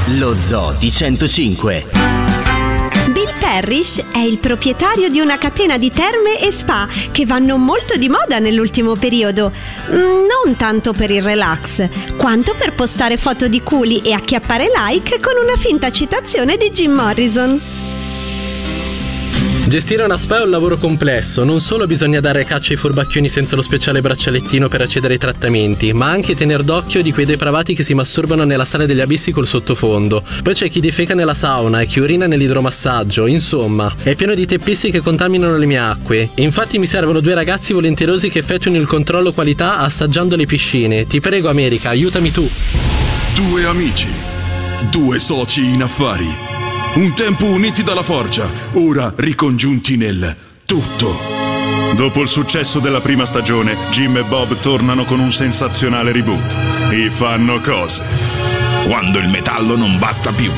Lo Zoo di 105. Bill Parrish è il proprietario di una catena di terme e spa che vanno molto di moda nell'ultimo periodo. Non tanto per il relax, quanto per postare foto di culi e acchiappare like con una finta citazione di Jim Morrison. Gestire una spa è un lavoro complesso, non solo bisogna dare caccia ai furbacchioni senza lo speciale braccialettino per accedere ai trattamenti, ma anche tener d'occhio di quei depravati che si masturbano nella sala degli abissi col sottofondo. Poi c'è chi defeca nella sauna e chi urina nell'idromassaggio, insomma, è pieno di teppisti che contaminano le mie acque. Infatti mi servono 2 ragazzi volenterosi che effettuino il controllo qualità assaggiando le piscine. Ti prego America, aiutami tu. 2 amici, 2 soci in affari. Un tempo uniti dalla forgia, ora ricongiunti nel tutto. Dopo il successo della prima stagione, Jim e Bob tornano con un sensazionale reboot. I fanno cose. Quando il metallo non basta più.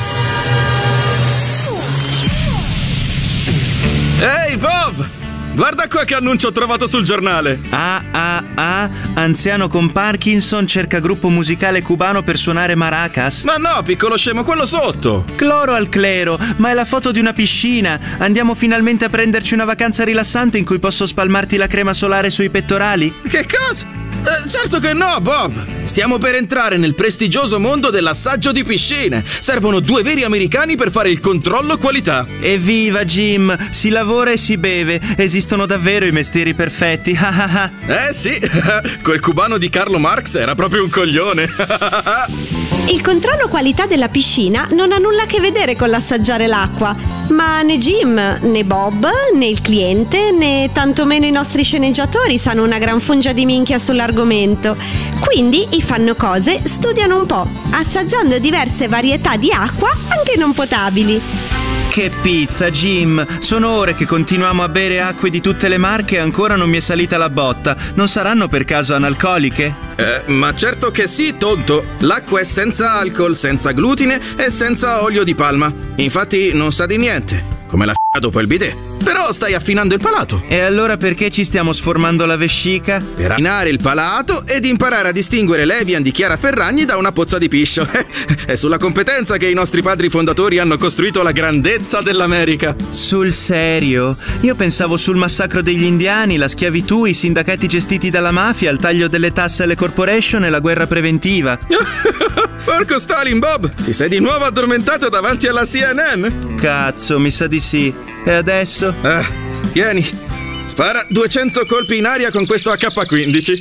Ehi Bob! Guarda qua che annuncio ho trovato sul giornale. Anziano con Parkinson cerca gruppo musicale cubano per suonare maracas. Ma no, piccolo scemo, quello sotto. Cloro al clero, ma è la foto di una piscina. Andiamo finalmente a prenderci una vacanza rilassante in cui posso spalmarti la crema solare sui pettorali? Che cosa? Certo che no, Bob! Stiamo per entrare nel prestigioso mondo dell'assaggio di piscine. Servono 2 veri americani per fare il controllo qualità. Evviva Jim! Si lavora e si beve. Esistono davvero i mestieri perfetti. Sì, quel cubano di Carlo Marx era proprio un coglione. Il controllo qualità della piscina non ha nulla a che vedere con l'assaggiare l'acqua, ma né Jim, né Bob, né il cliente, né tantomeno i nostri sceneggiatori sanno una gran fungia di minchia sull'argomento. Quindi i fanno cose studiano un po', assaggiando diverse varietà di acqua anche non potabili. Che pizza, Jim! Sono ore che continuiamo a bere acque di tutte le marche e ancora non mi è salita la botta. Non saranno per caso analcoliche? Ma certo che sì, tonto. L'acqua è senza alcol, senza glutine e senza olio di palma. Infatti non sa di niente, come la dopo il bidet. Però stai affinando il palato. E allora perché ci stiamo sformando la vescica? Per affinare il palato ed imparare a distinguere l'Evian di Chiara Ferragni da una pozza di piscio. È sulla competenza che i nostri padri fondatori hanno costruito la grandezza dell'America. Sul serio? Io pensavo sul massacro degli indiani, la schiavitù, i sindacati gestiti dalla mafia, il taglio delle tasse alle corporation e la guerra preventiva. Porco Stalin, Bob! Ti sei di nuovo addormentato davanti alla CNN? Cazzo, mi sa di sì. E adesso? Tieni, spara 200 colpi in aria con questo AK-15.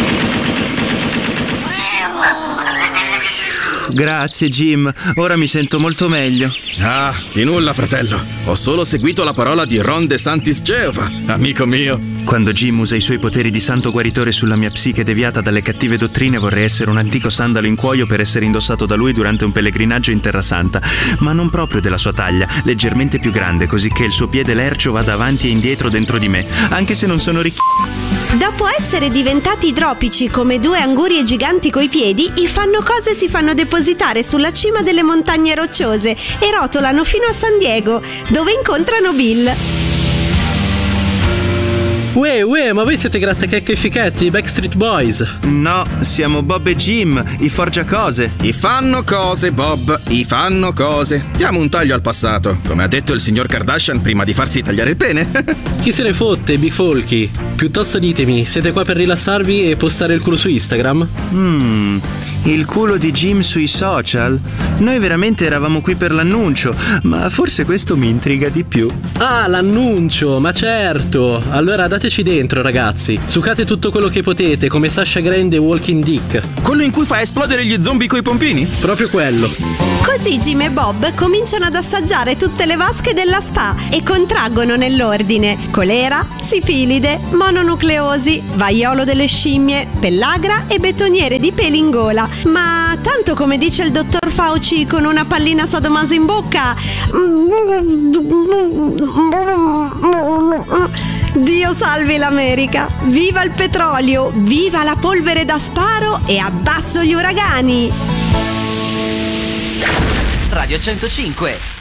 Grazie Jim, ora mi sento molto meglio. Di nulla fratello, ho solo seguito la parola di Ron DeSantis Geova, amico mio. Quando Jim usa i suoi poteri di santo guaritore sulla mia psiche deviata dalle cattive dottrine, vorrei essere un antico sandalo in cuoio per essere indossato da lui durante un pellegrinaggio in Terra Santa, ma non proprio della sua taglia, leggermente più grande, così che il suo piede lercio vada avanti e indietro dentro di me, anche se non sono ricchi. Dopo essere diventati idropici come 2 angurie giganti coi piedi, i fanno cose si fanno depositare sulla cima delle montagne rocciose e rotolano fino a San Diego, dove incontrano Bill. Uè, ma voi siete grattachecche e fichetti, i Backstreet Boys? No, siamo Bob e Jim, i forgiacose. I fanno cose, Bob, i fanno cose. Diamo un taglio al passato, come ha detto il signor Kardashian prima di farsi tagliare il pene. Chi se ne fotte, bifolchi? Piuttosto ditemi, siete qua per rilassarvi e postare il culo su Instagram? Il culo di Jim sui social? Noi veramente eravamo qui per l'annuncio, ma forse questo mi intriga di più. Ah, l'annuncio, ma certo. Allora dateci dentro, ragazzi. Sucate tutto quello che potete, come Sasha Grey The Walking Dick. Quello in cui fa esplodere gli zombie coi pompini? Proprio quello. Così Jim e Bob cominciano ad assaggiare tutte le vasche della spa e contraggono nell'ordine: colera, sifilide, mononucleosi, vaiolo delle scimmie, pellagra e betoniere di peli in gola. Ma tanto come dice il dottor Fauci con una pallina sadomaso in bocca, Dio salvi l'America, viva il petrolio, viva la polvere da sparo e abbasso gli uragani. Radio 105